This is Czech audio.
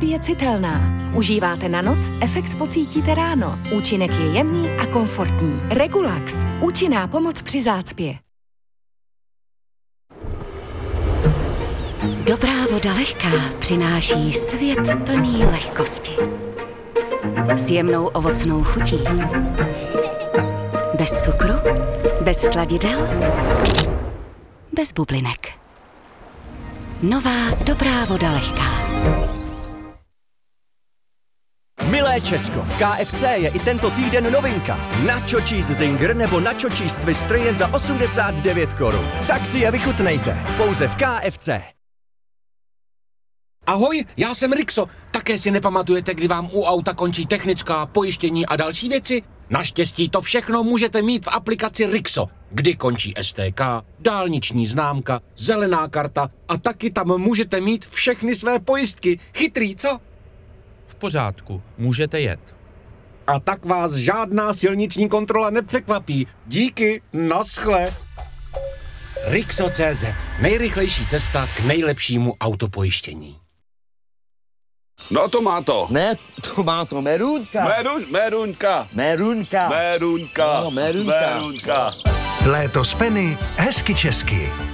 energií je citelná. Užíváte na noc, efekt pocítíte ráno. Účinek je jemný a komfortní. Regulax. Účinná pomoc při zácpě. Dobrá voda lehká přináší svět plný lehkosti. S jemnou ovocnou chutí. Bez cukru, bez sladidel, bez bublinek. Nová dobrá voda lehká. Milé Česko, v KFC je i tento týden novinka. Nacho Cheese Zinger nebo Nacho Cheese Twister jen za 89 korun. Tak si je vychutnejte, pouze v KFC. Ahoj, já jsem Rixo. Také si nepamatujete, kdy vám u auta končí technická, pojištění a další věci? Naštěstí to všechno můžete mít v aplikaci Rixo, kdy končí STK, dálniční známka, zelená karta a taky tam můžete mít všechny své pojistky. Chytrý, co? V pořádku, můžete jet. A tak vás žádná silniční kontrola nepřekvapí. Díky, naschle. Rixo.cz. Nejrychlejší cesta k nejlepšímu autopojištění. No to má to. Ne, to má to merunka. Merunka. Merunka. Merunka. No, merunka. Merunka. Léto s Penny, hezky česky.